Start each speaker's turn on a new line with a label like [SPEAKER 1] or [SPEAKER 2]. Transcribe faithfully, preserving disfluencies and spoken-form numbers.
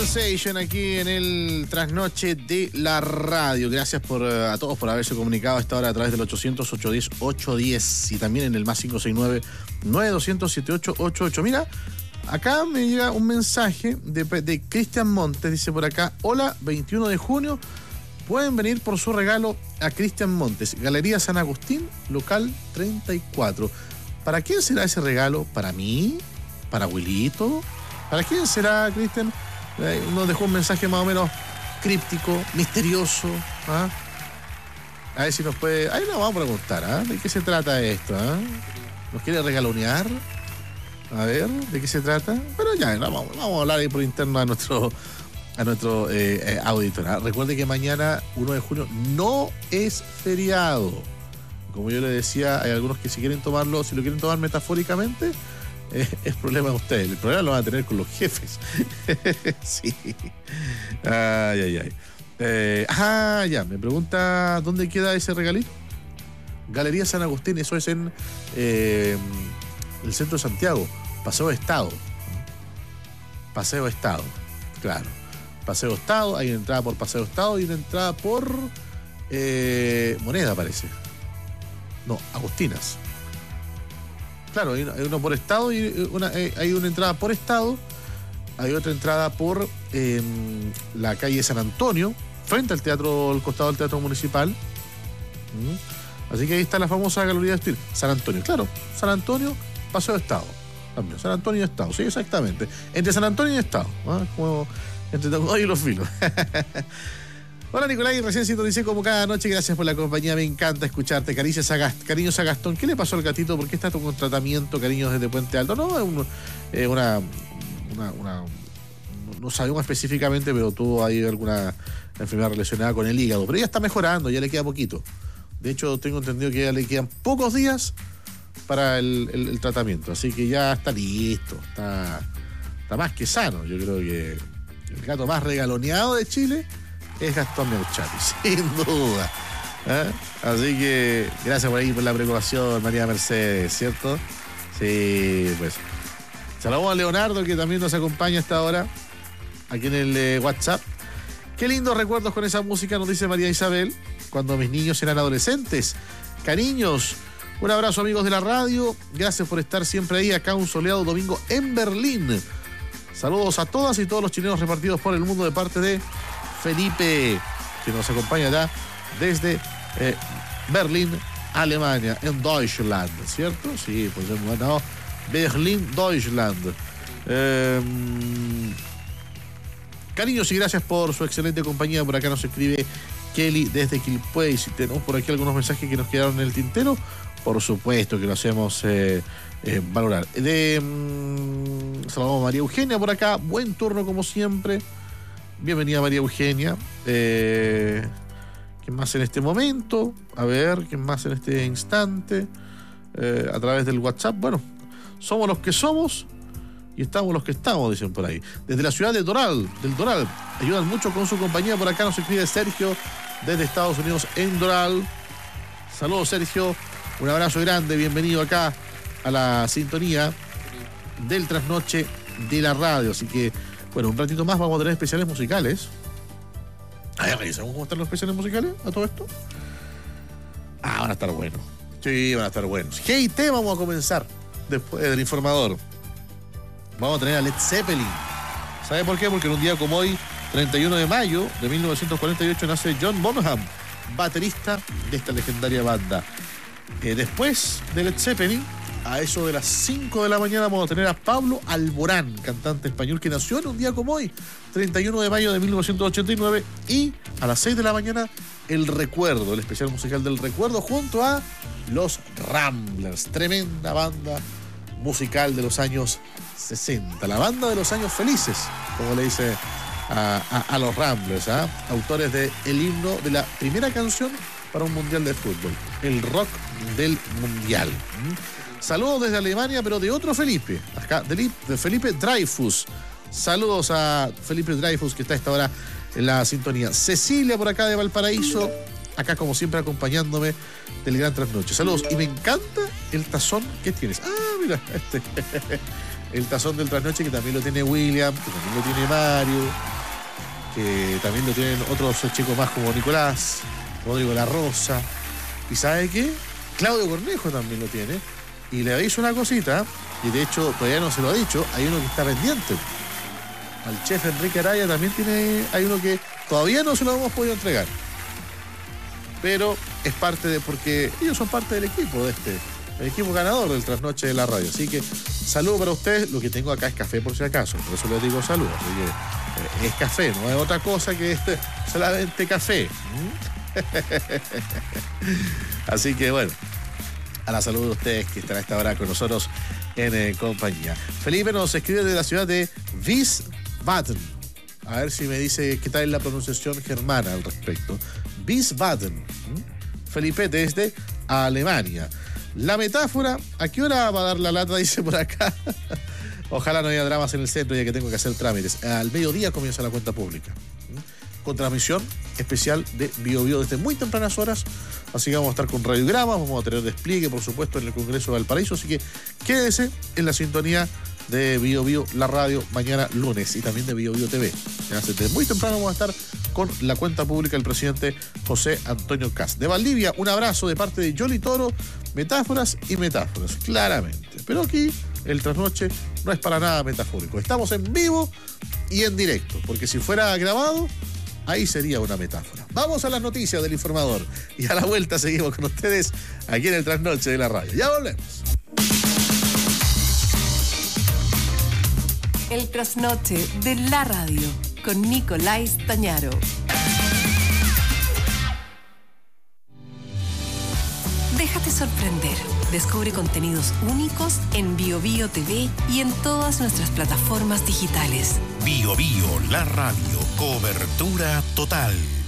[SPEAKER 1] Aquí en el trasnoche de la radio. Gracias por, a todos por haberse comunicado a esta hora a través del ochocientos, ochocientos diez, ochocientos diez y también en el más cinco seis nueve, nueve doscientos, setenta y ocho ochenta y ocho. Mira, acá me llega un mensaje de, de Cristian Montes, dice por acá: hola, veintiuno de junio, pueden venir por su regalo a Cristian Montes, Galería San Agustín, local treinta y cuatro. ¿Para quién será ese regalo? ¿Para mí? ¿Para abuelito? ¿Para quién será, Cristian? Nos dejó un mensaje más o menos críptico, misterioso. ¿Ah? A ver si nos puede... Ahí nos vamos a preguntar, ¿ah? ¿De qué se trata esto? ¿Ah? ¿Nos quiere regalonear? A ver, ¿de qué se trata? Pero ya, vamos, vamos a hablar ahí por interno a nuestro, a nuestro eh, eh, auditor. ¿Ah? Recuerde que mañana, uno de junio, no es feriado. Como yo le decía, hay algunos que si quieren tomarlo, si lo quieren tomar metafóricamente... Eh, es problema de ustedes, el problema lo van a tener con los jefes. Sí. Ay, ay, ay. Eh, ah, ya, me pregunta dónde queda ese regalito. Galería San Agustín, eso es en eh, el centro de Santiago, Paseo Estado. Paseo Estado, claro. Paseo Estado, hay una entrada por Paseo Estado y una entrada por eh, Moneda, parece. No, Agustinas. Claro, hay uno por estado y una, hay una entrada por estado, hay otra entrada por eh, la calle San Antonio, frente al teatro, al costado del teatro municipal. ¿Mm? Así que ahí está la famosa galería de estilo. San Antonio, claro, San Antonio, Paseo de Estado. También, San Antonio y Estado, sí, exactamente. Entre San Antonio y Estado, ¿eh? Como entre Tango y los filos. Hola Nicolai, recién sintonicé como cada noche, gracias por la compañía, me encanta escucharte. Cariños a, Gast- cariños a Gastón, ¿qué le pasó al gatito? ¿Por qué está con tratamiento, cariños desde Puente Alto? No, es un, eh, una, una, una, no sabemos específicamente, pero tuvo ahí alguna enfermedad relacionada con el hígado, pero ya está mejorando, ya le queda poquito. De hecho, tengo entendido que ya le quedan pocos días para el, el, el tratamiento, así que ya está listo, está, está más que sano. Yo creo que el gato más regaloneado de Chile es Gastón Meuchati, sin duda. ¿Eh? Así que gracias por ahí por la preocupación, María Mercedes, ¿cierto? Sí, pues. Saludamos a Leonardo, que también nos acompaña hasta ahora, aquí en el eh, WhatsApp. Qué lindos recuerdos con esa música, nos dice María Isabel, cuando mis niños eran adolescentes. Cariños, un abrazo amigos de la radio, gracias por estar siempre ahí, acá un soleado domingo en Berlín. Saludos a todas y todos los chilenos repartidos por el mundo de parte de Felipe, que nos acompaña ya desde eh, Berlín, Alemania, en Deutschland, ¿cierto? Sí, pues bueno, Berlín, Deutschland. Eh, cariños y gracias por su excelente compañía. Por acá nos escribe Kelly desde Quilpué. Y si tenemos por aquí algunos mensajes que nos quedaron en el tintero, por supuesto que lo hacemos eh, eh, valorar. De, um, saludamos a María Eugenia por acá, buen turno como siempre. Bienvenida María Eugenia. Eh, ¿Quién más en este momento? A ver, ¿quién más en este instante? Eh, a través del WhatsApp. Bueno, somos los que somos y estamos los que estamos, dicen por ahí. Desde la ciudad de Doral, del Doral, ayudan mucho con su compañía. Por acá nos escribe Sergio desde Estados Unidos en Doral. Saludos Sergio, un abrazo grande, bienvenido acá a la sintonía del trasnoche de la radio. Así que bueno, un ratito más vamos a tener especiales musicales. A ver, revisamos cómo están los especiales musicales a todo esto. Ah, van a estar buenos. Sí, van a estar buenos. G I T vamos a comenzar después del informador. Vamos a tener a Led Zeppelin. ¿Sabe por qué? Porque en un día como hoy, treinta y uno de mayo de mil novecientos cuarenta y ocho, nace John Bonham, baterista de esta legendaria banda. Eh, después de Led Zeppelin, a eso de las cinco de la mañana vamos a tener a Pablo Alborán, cantante español que nació en un día como hoy, treinta y uno de mayo de mil novecientos ochenta y nueve, y a las seis de la mañana El Recuerdo, el especial musical del Recuerdo junto a Los Ramblers, tremenda banda musical de los años sesenta, la banda de los años felices, como le dice a, a, a los Ramblers, ¿eh? Autores del himno de la primera canción para un mundial de fútbol, el rock del mundial. ¿Mm? Saludos desde Alemania, pero de otro Felipe, acá, de Felipe Dreyfus. Saludos a Felipe Dreyfus, que está a esta hora en la sintonía. Cecilia, por acá de Valparaíso, acá como siempre acompañándome del gran trasnoche. Saludos, y me encanta el tazón que tienes. Ah, mira, este, el tazón del trasnoche que también lo tiene William, que también lo tiene Mario. que también lo tienen otros chicos más como Nicolás, Rodrigo La Rosa. ¿Y sabe qué? Claudio Cornejo también lo tiene. Y le aviso una cosita, y de hecho todavía no se lo ha dicho, hay uno que está pendiente. Al chef Enrique Araya también tiene, hay uno que todavía no se lo hemos podido entregar. Pero es parte de, porque ellos son parte del equipo de este, el equipo ganador del Trasnoche de la Radio. Así que saludo para ustedes. Lo que tengo acá es café por si acaso, por eso les digo saludos. Porque es café, no es otra cosa que este, solamente café. Así que bueno, a la salud de ustedes que están a esta hora con nosotros en eh, compañía. Felipe nos escribe de la ciudad de Wiesbaden. A ver si me dice qué tal es la pronunciación germana al respecto. Wiesbaden. ¿Mm? Felipe desde Alemania. La metáfora, ¿a qué hora va a dar la lata? Dice por acá. Ojalá no haya dramas en el centro ya que tengo que hacer trámites. Al mediodía comienza la cuenta pública. ¿Mm? Con transmisión especial de Bio Bio desde muy tempranas horas. Así que vamos a estar con radiogramas, vamos a tener despliegue, por supuesto, en el Congreso de Valparaíso. Así que quédese en la sintonía de Bio Bio, la radio, mañana lunes, y también de Bio Bio T V. Desde muy temprano vamos a estar con la cuenta pública del presidente José Antonio Kast. De Valdivia, un abrazo de parte de Yoli Toro, metáforas y metáforas, claramente. Pero aquí el trasnoche no es para nada metafórico. Estamos en vivo y en directo, porque si fuera grabado, ahí sería una metáfora. Vamos a las noticias del informador y a la vuelta seguimos con ustedes aquí en el Trasnoche de la Radio. Ya volvemos.
[SPEAKER 2] El Trasnoche de la Radio con Nicolás Tañaro. Déjate sorprender. Descubre contenidos únicos en Bio Bio T V y en todas nuestras plataformas digitales.
[SPEAKER 3] Bio Bio, la radio. Cobertura total.